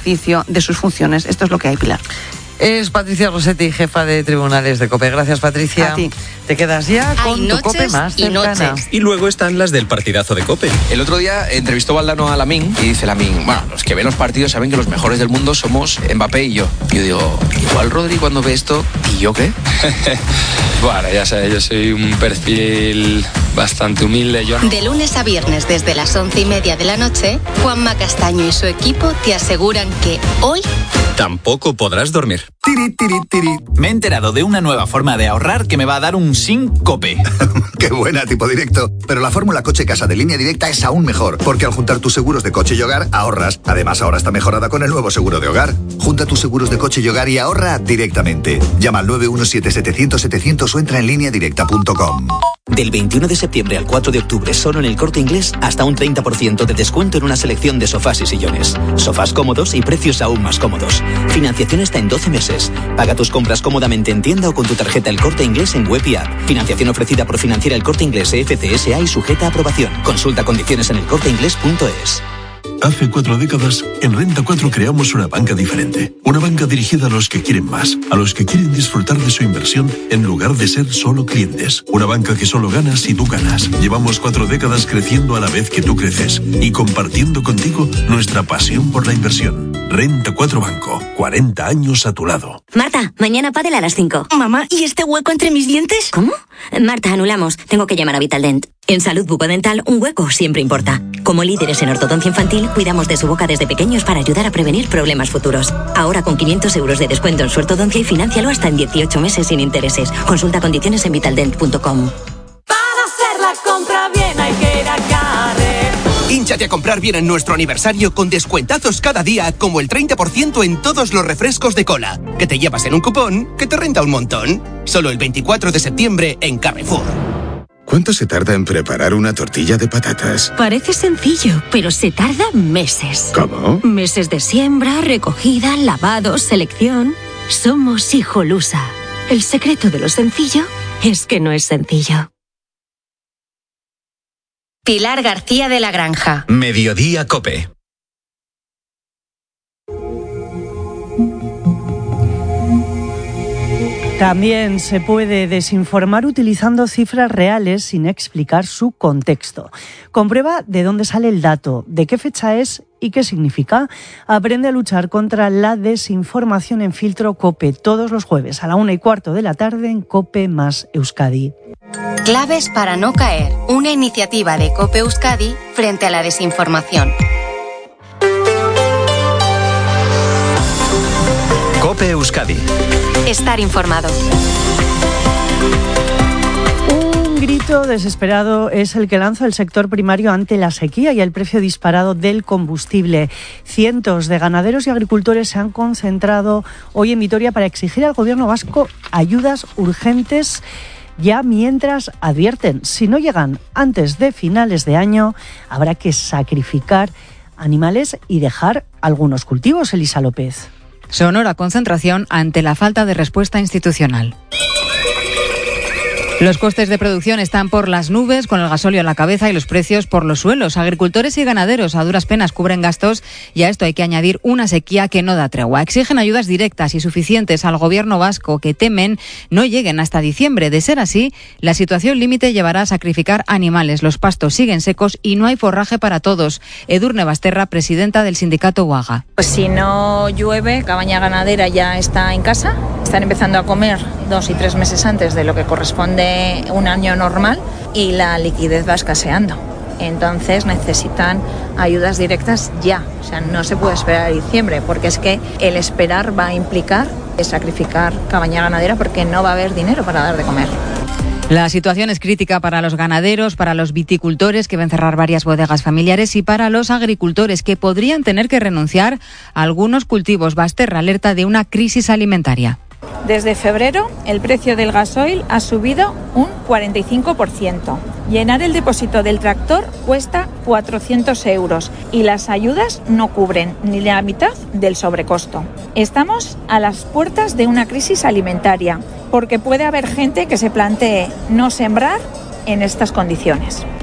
ejercicio de sus funciones. Esto es lo que hay, Pilar. Es Patricia Rossetti, jefa de tribunales de COPE. Gracias, Patricia. A ti. Te quedas ya con tu COPE más cercana. Y luego están las del partidazo de COPE. El otro día entrevistó Valdano a Lamine y dice Lamine, bueno, los que ven los partidos saben que los mejores del mundo somos Mbappé y yo. Yo digo, igual Rodri cuando ve esto, ¿y yo qué? Bueno, ya sabes, yo soy un perfil bastante humilde. De lunes a viernes desde las 11:30 de la noche, Juanma Castaño y su equipo te aseguran que hoy tampoco podrás dormir. Tiri, tiri, tiri. Me he enterado de una nueva forma de ahorrar que me va a dar un síncope. Qué buena, tipo directo. Pero la fórmula coche casa de Línea Directa es aún mejor, porque al juntar tus seguros de coche y hogar, ahorras. Además, ahora está mejorada con el nuevo seguro de hogar. Junta tus seguros de coche y hogar y ahorra directamente. Llama al 917-700-700 o entra en lineadirecta.com. Del 21 de septiembre al 4 de octubre, solo en El Corte Inglés, hasta un 30% de descuento en una selección de sofás y sillones. Sofás cómodos y precios aún más cómodos. Financiación hasta en 12 meses. Paga tus compras cómodamente en tienda o con tu tarjeta El Corte Inglés en web y app. Financiación ofrecida por Financiera El Corte Inglés FCSA y sujeta a aprobación. Consulta condiciones en elcorteinglés.es. Hace 4 décadas, en Renta 4 creamos una banca diferente. Una banca dirigida a los que quieren más, a los que quieren disfrutar de su inversión en lugar de ser solo clientes. Una banca que solo gana si tú ganas. Llevamos 4 décadas creciendo a la vez que tú creces y compartiendo contigo nuestra pasión por la inversión. Renta 4 Banco, 40 años a tu lado. Marta, mañana pádel a las 5. Mamá, ¿y este hueco entre mis dientes? ¿Cómo? Marta, anulamos. Tengo que llamar a Vitaldent. En salud bucodental, un hueco siempre importa. Como líderes en ortodoncia infantil, cuidamos de su boca desde pequeños para ayudar a prevenir problemas futuros. Ahora con 500 euros de descuento en su ortodoncia y financialo hasta en 18 meses sin intereses. Consulta condiciones en vitaldent.com. Para hacer la compra bien hay que ir a Carrer. Hínchate a comprar bien en nuestro aniversario con descuentazos cada día, como el 30% en todos los refrescos de cola, que te llevas en un cupón que te renta un montón. Solo el 24 de septiembre en Carrefour. ¿Cuánto se tarda en preparar una tortilla de patatas? Parece sencillo, pero se tarda meses. ¿Cómo? Meses de siembra, recogida, lavado, selección. Somos Hijolusa. El secreto de lo sencillo es que no es sencillo. Pilar García de la Granja. Mediodía COPE. También se puede desinformar utilizando cifras reales sin explicar su contexto. Comprueba de dónde sale el dato, de qué fecha es y qué significa. Aprende a luchar contra la desinformación en Filtro COPE todos los jueves a la 1:15 de la tarde en COPE más Euskadi. Claves para no caer. Una iniciativa de COPE Euskadi frente a la desinformación. COPE Euskadi. Estar informado. Un grito desesperado es el que lanza el sector primario ante la sequía y el precio disparado del combustible. Cientos de ganaderos y agricultores se han concentrado hoy en Vitoria para exigir al gobierno vasco ayudas urgentes, ya mientras advierten, si no llegan antes de finales de año, habrá que sacrificar animales y dejar algunos cultivos. Elisa López. Sonora concentración ante la falta de respuesta institucional. Los costes de producción están por las nubes, con el gasóleo a la cabeza y los precios por los suelos. Agricultores y ganaderos a duras penas cubren gastos y a esto hay que añadir una sequía que no da tregua. Exigen ayudas directas y suficientes al gobierno vasco, que temen no lleguen hasta diciembre. De ser así, la situación límite llevará a sacrificar animales. Los pastos siguen secos y no hay forraje para todos. Edurne Basterra, presidenta del sindicato UAGA. Pues si no llueve, Cabaña Ganadera ya está en casa. Están empezando a comer 2 y 3 meses antes de lo que corresponde un año normal y la liquidez va escaseando. Entonces necesitan ayudas directas ya. O sea, no se puede esperar a diciembre, porque es que el esperar va a implicar sacrificar Cabaña Ganadera, porque no va a haber dinero para dar de comer. La situación es crítica para los ganaderos, para los viticultores que ven cerrar varias bodegas familiares y para los agricultores que podrían tener que renunciar a algunos cultivos. Basterra alerta de una crisis alimentaria. Desde febrero, el precio del gasoil ha subido un 45%. Llenar el depósito del tractor cuesta 400 euros y las ayudas no cubren ni la mitad del sobrecosto. Estamos a las puertas de una crisis alimentaria, porque puede haber gente que se plantee no sembrar en estas condiciones.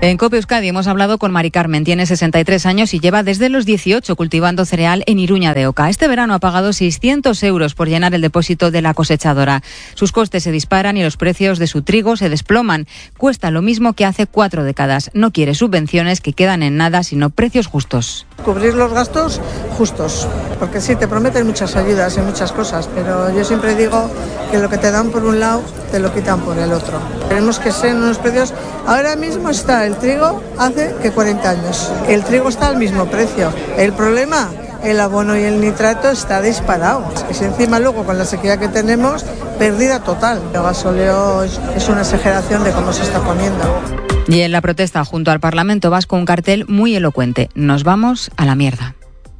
En COPE Euskadi hemos hablado con Mari Carmen, tiene 63 años y lleva desde los 18 cultivando cereal en Iruña de Oca. Este verano ha pagado 600 euros por llenar el depósito de la cosechadora. Sus costes se disparan y los precios de su trigo se desploman. Cuesta lo mismo que hace 4 décadas. No quiere subvenciones que quedan en nada, sino precios justos. Cubrir los gastos justos, porque sí, te prometen muchas ayudas y muchas cosas, pero yo siempre digo que lo que te dan por un lado, te lo quitan por el otro. Queremos que sean unos precios. Ahora mismo está el trigo hace que 40 años. El trigo está al mismo precio. El problema, el abono y el nitrato está disparado. Y si encima luego con la sequía que tenemos, pérdida total. El gasóleo es una exageración de cómo se está poniendo. Y en la protesta junto al Parlamento Vasco un cartel muy elocuente. Nos vamos a la mierda.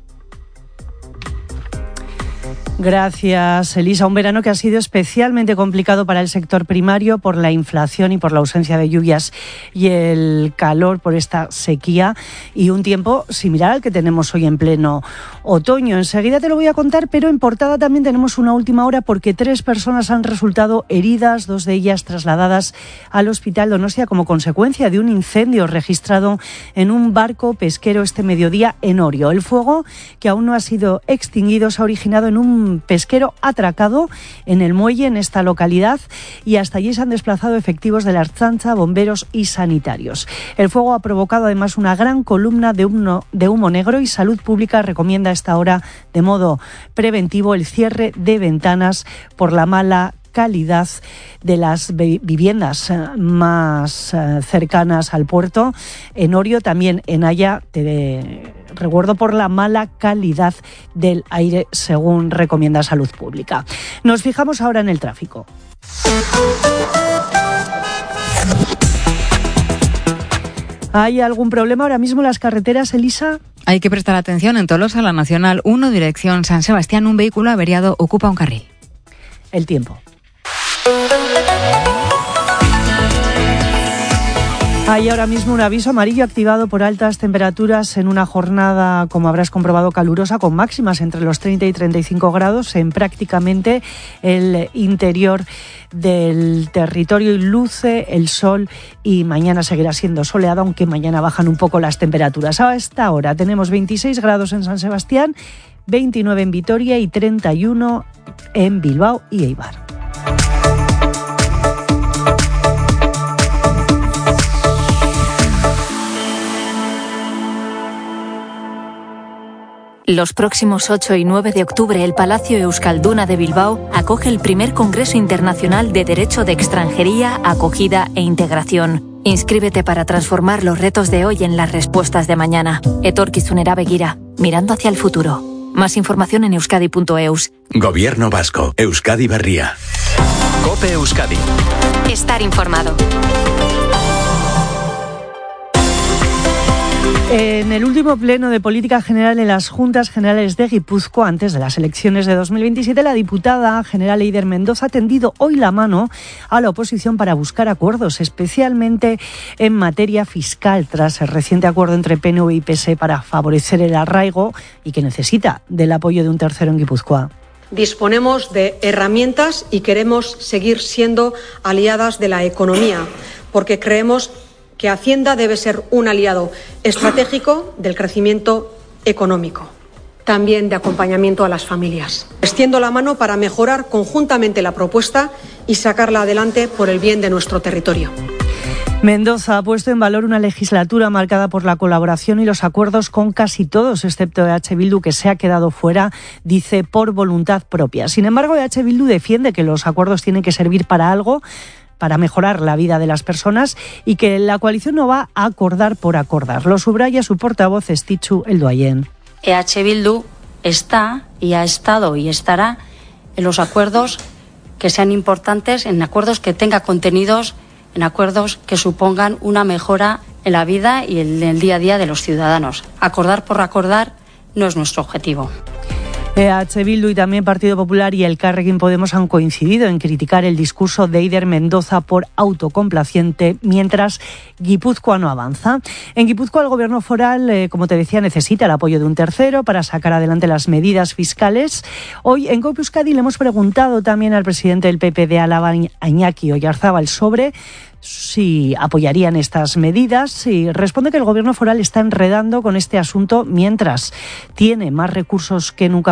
Gracias, Elisa. Un verano que ha sido especialmente complicado para el sector primario por la inflación y por la ausencia de lluvias y el calor por esta sequía, y un tiempo similar al que tenemos hoy en pleno otoño. Enseguida te lo voy a contar, pero en portada también tenemos una última hora porque 3 personas han resultado heridas, 2 de ellas trasladadas al Hospital Donostia como consecuencia de un incendio registrado en un barco pesquero este mediodía en Orio. El fuego, que aún no ha sido extinguido, se ha originado en un pesquero atracado en el muelle en esta localidad, y hasta allí se han desplazado efectivos de la Ertzaintza, bomberos y sanitarios. El fuego ha provocado además una gran columna de humo negro, y Salud Pública recomienda a esta hora de modo preventivo el cierre de ventanas por la mala calidad de las viviendas más cercanas al puerto. En Orio, también en Haya, te recuerdo, por la mala calidad del aire, según recomienda Salud Pública. Nos fijamos ahora en el tráfico. ¿Hay algún problema ahora mismo en las carreteras, Elisa? Hay que prestar atención. En Tolosa, la Nacional 1, dirección San Sebastián, un vehículo averiado ocupa un carril. El tiempo. Hay ahora mismo un aviso amarillo activado por altas temperaturas en una jornada, como habrás comprobado, calurosa, con máximas entre los 30 y 35 grados en prácticamente el interior del territorio, y luce el sol, y mañana seguirá siendo soleado, aunque mañana bajan un poco las temperaturas. A esta hora tenemos 26 grados en San Sebastián, 29 en Vitoria y 31 en Bilbao y Eibar. Los próximos 8 y 9 de octubre, el Palacio Euskalduna de Bilbao acoge el primer Congreso Internacional de Derecho de Extranjería, Acogida e Integración. Inscríbete para transformar los retos de hoy en las respuestas de mañana. Etorkizunera begira, mirando hacia el futuro. Más información en euskadi.eus. Gobierno Vasco, Euskadi Berria. COPE Euskadi. Estar informado. En el último pleno de política general en las Juntas Generales de Guipúzcoa, antes de las elecciones de 2027, la diputada general Eider Mendoza ha tendido hoy la mano a la oposición para buscar acuerdos, especialmente en materia fiscal, tras el reciente acuerdo entre PNV y PSE para favorecer el arraigo, y que necesita del apoyo de un tercero en Guipúzcoa. Disponemos de herramientas y queremos seguir siendo aliadas de la economía, porque creemos que Hacienda debe ser un aliado estratégico del crecimiento económico, también de acompañamiento a las familias. Extiendo la mano para mejorar conjuntamente la propuesta y sacarla adelante por el bien de nuestro territorio. Mendoza ha puesto en valor una legislatura marcada por la colaboración y los acuerdos con casi todos, excepto EH Bildu, que se ha quedado fuera, dice, por voluntad propia. Sin embargo, EH Bildu defiende que los acuerdos tienen que servir para algo, para mejorar la vida de las personas, y que la coalición no va a acordar por acordar. Lo subraya su portavoz Estitxu Eldoaien. EH Bildu está y ha estado y estará en los acuerdos que sean importantes, en acuerdos que tengan contenidos, en acuerdos que supongan una mejora en la vida y en el día a día de los ciudadanos. Acordar por acordar no es nuestro objetivo. EH Bildu y también Partido Popular y Elkarrekin Podemos han coincidido en criticar el discurso de Eider Mendoza por autocomplaciente, mientras Guipúzcoa no avanza. En Guipúzcoa el gobierno foral, como te decía, necesita el apoyo de un tercero para sacar adelante las medidas fiscales. Hoy en COPE Euskadi le hemos preguntado también al presidente del PP de Álava, Iñaki Oyarzábal, sobre si apoyarían estas medidas, y responde que el gobierno foral está enredando con este asunto mientras tiene más recursos que nunca